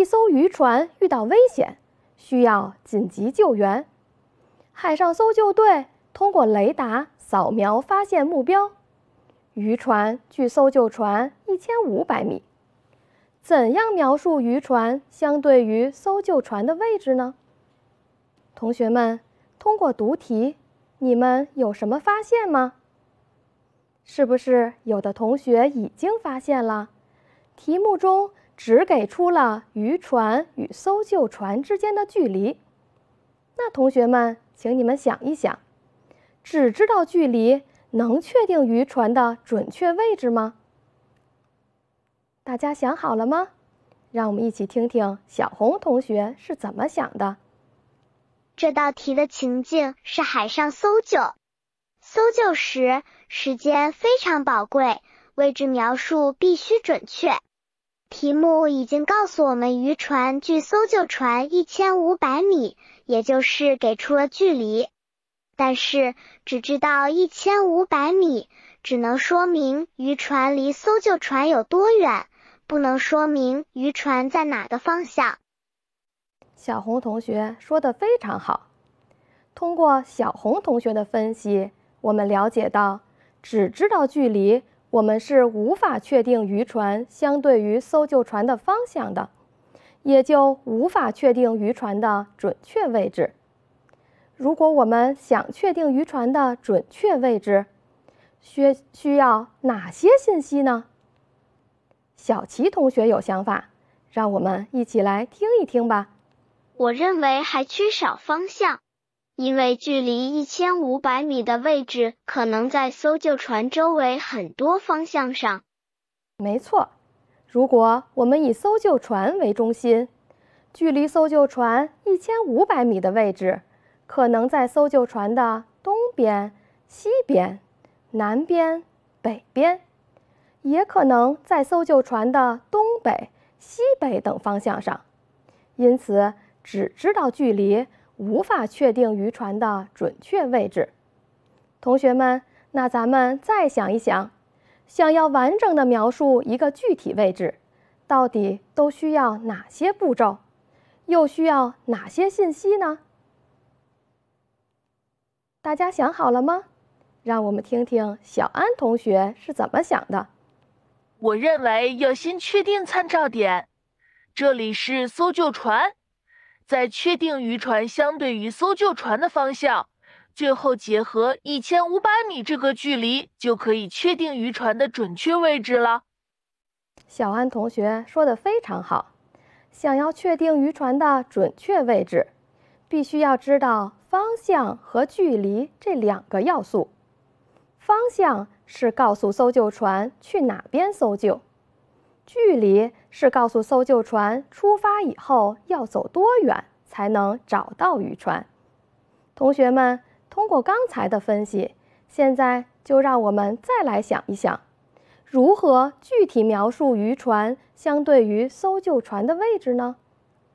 艘渔船遇到危险，需要紧急救援。海上搜救队通过雷达扫描发现目标，渔船距搜救船1500米。怎样描述渔船相对于搜救船的位置呢？同学们，通过读题，你们有什么发现吗？是不是有的同学已经发现了，题目中只给出了渔船与搜救船之间的距离？那同学们，请你们想一想，只知道距离，能确定渔船的准确位置吗？大家想好了吗？让我们一起听听小红同学是怎么想的。 这道题的情境是海上搜救。搜救时，时间非常宝贵，位置描述必须准确。题目已经告诉我们渔船距搜救船1500米，也就是给出了距离。但是，只知道1500米，只能说明渔船离搜救船有多远，不能说明渔船在哪个方向。 小红同学说得非常好。通过小红同学的分析，我们了解到，只知道距离，我们是无法确定渔船相对于搜救船的方向的，也就无法确定渔船的准确位置。如果我们想确定渔船的准确位置，需要哪些信息呢？小齐同学有想法，让我们一起来听一听吧。 我认为还缺少方向，因为距离1500米的位置可能在搜救船周围很多方向上。 没错，如果我们以搜救船为中心，距离搜救船1500米的位置，可能在搜救船的东边、西边、南边、北边，也可能在搜救船的东北、西北等方向上。因此，只知道距离，无法确定渔船的准确位置。同学们，那咱们再想一想，想要完整的描述一个具体位置，到底都需要哪些步骤？又需要哪些信息呢？大家想好了吗？让我们听听小安同学是怎么想的。 我认为要先确定参照点，这里是搜救船，再确定渔船相对于搜救船的方向，最后结合1500米这个距离，就可以确定渔船的准确位置了。 小安同学说得非常好，想要确定渔船的准确位置，必须要知道方向和距离这2个要素。方向是告诉搜救船去哪边搜救，距离是告诉搜救船出发以后要走多远才能找到渔船。同学们，通过刚才的分析，现在就让我们再来想一想，如何具体描述渔船相对于搜救船的位置呢？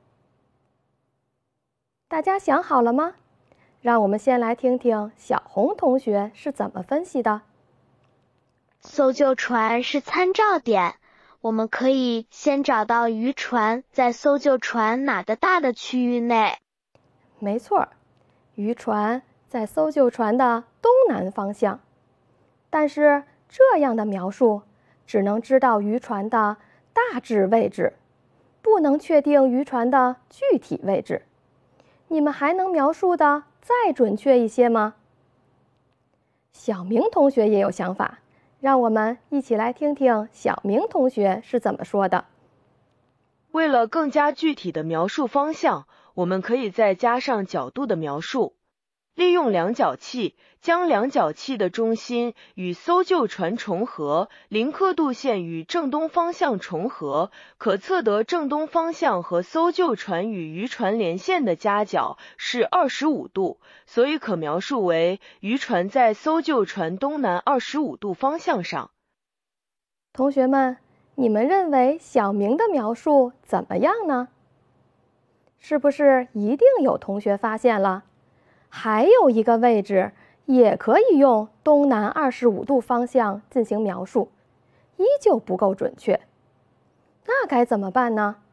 大家想好了吗？让我们先来听听小红同学是怎么分析的。 搜救船是参照点，我们可以先找到渔船在搜救船哪个大的区域内。 没错，渔船在搜救船的东南方向。但是这样的描述只能知道渔船的大致位置，不能确定渔船的具体位置。你们还能描述的再准确一些吗？小明同学也有想法，让我们一起来听听小明同学是怎么说的。 为了更加具体的描述方向，我们可以再加上角度的描述。利用量角器，将量角器的中心与搜救船重合，零刻度线与正东方向重合，可测得正东方向和搜救船与渔船连线的夹角是25度，所以可描述为渔船在搜救船东南25度方向上。 同学们，你们认为小明的描述怎么样呢？是不是一定有同学发现了？还有一个位置也可以用东南25度方向进行描述，依旧不够准确。那该怎么办呢？